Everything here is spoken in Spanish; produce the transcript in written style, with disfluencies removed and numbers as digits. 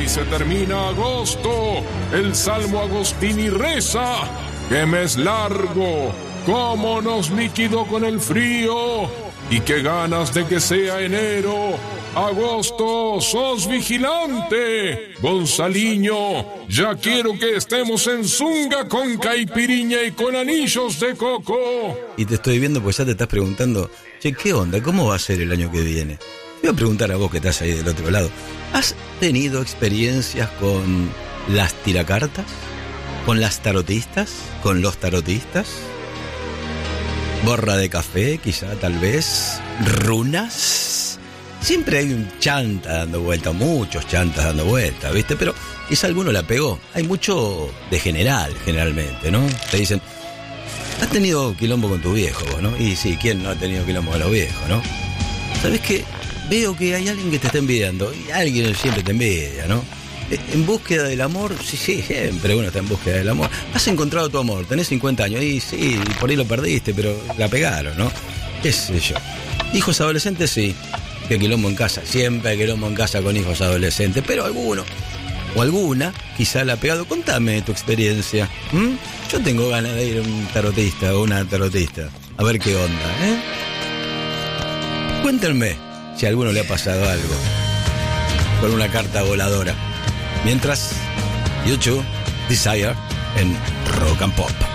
se termina agosto. El Salmo Agostini reza: ¡qué mes largo! ¡Cómo nos liquidó con el frío! ¡Y qué ganas de que sea enero! ¡Agosto, sos vigilante! Gonzaliño, ya quiero que estemos en zunga con caipiriña y con anillos de coco. Y te estoy viendo porque ya te estás preguntando, che, ¿qué onda? ¿Cómo va a ser el año que viene? Te voy a preguntar a vos que estás ahí del otro lado. ¿Has tenido experiencias con las tiracartas? ¿Con las tarotistas? ¿Con los tarotistas? ¿Borra de café, quizá, tal vez? ¿Runas? Siempre hay un chanta dando vuelta, muchos chantas dando vuelta, ¿viste? Pero quizá alguno la pegó. Hay mucho de general, generalmente, ¿no? Te dicen, has tenido quilombo con tu viejo, vos, ¿no? Y sí, ¿quién no ha tenido quilombo con los viejos, no? ¿Sabés qué? Veo que hay alguien que te está envidiando. Y alguien siempre te envidia, ¿no? En búsqueda del amor, sí, siempre uno está en búsqueda del amor. Has encontrado tu amor, tenés 50 años, y sí, por ahí lo perdiste, pero la pegaron, ¿no? ¿Qué sé yo? Hijos adolescentes, sí. Que quilombo en casa, siempre hay quilombo en casa con hijos adolescentes, pero alguno o alguna quizá la ha pegado. Contame tu experiencia. Yo tengo ganas de ir a un tarotista o una tarotista, a ver qué onda, ¿eh? Cuéntenme si a alguno le ha pasado algo con una carta voladora. Mientras, YouTube Desire en Rock and Pop.